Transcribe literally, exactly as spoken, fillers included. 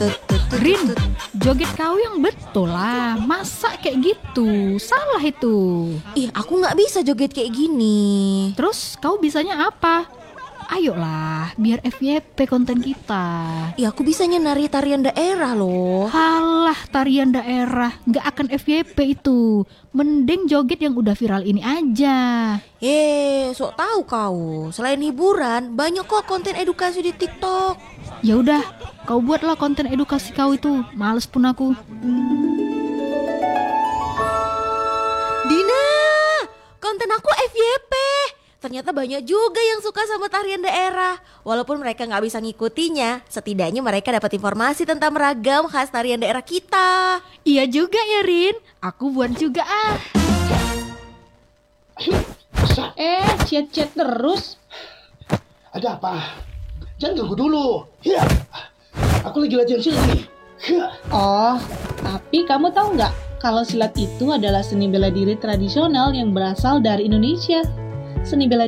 Rin, joget kau yang betul lah. Masa kayak gitu? Salah itu. Ih, aku gak bisa joget kayak gini. Terus kau bisanya apa? Ayolah, biar F Y P konten kita. Ya aku bisanya nari tarian daerah loh. Halah, tarian daerah gak akan F Y P itu. Mending joget yang udah viral ini aja. Eh, sok tahu kau. Selain hiburan, banyak kok konten edukasi di TikTok. Ya udah, kau buatlah konten edukasi kau itu. Males pun aku. Dina, konten aku F Y P. Ternyata banyak juga yang suka sama tarian daerah. Walaupun mereka gak bisa ngikutinya, setidaknya mereka dapat informasi tentang ragam khas tarian daerah kita. Iya juga ya Rin, aku buat juga ah. Eh, chat-chat terus. Ada apa? Jangan ganggu dulu. Ya, aku lagi latihan silat nih. Ya. Oh, tapi kamu tahu nggak kalau silat itu adalah seni bela diri tradisional yang berasal dari Indonesia. Seni bela